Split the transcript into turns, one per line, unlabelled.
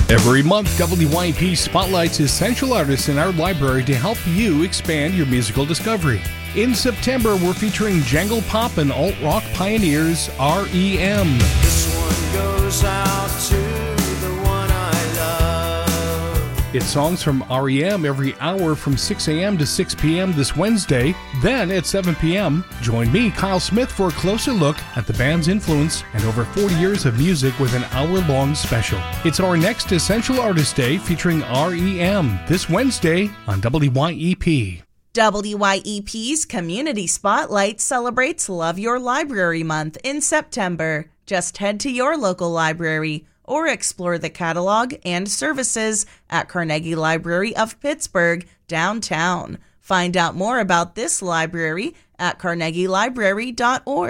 Every month, WYEP spotlights essential artists in our library to help you expand your musical discovery. In September, we're featuring jangle pop and alt-rock pioneers REM.
This one goes out to the one I love.
It's songs from REM every hour from 6 a.m. to 6 p.m. this Wednesday. Then at 7 p.m., join me, Kyle Smith, for a closer look at the band's influence and over 40 years of music with an hour-long special. It's our next Essential Artist Day featuring REM this Wednesday on WYEP.
WYEP's Community Spotlight celebrates Love Your Library Month in September. Just head to your local library or explore the catalog and services at Carnegie Library of Pittsburgh, downtown. Find out more about this library at carnegielibrary.org.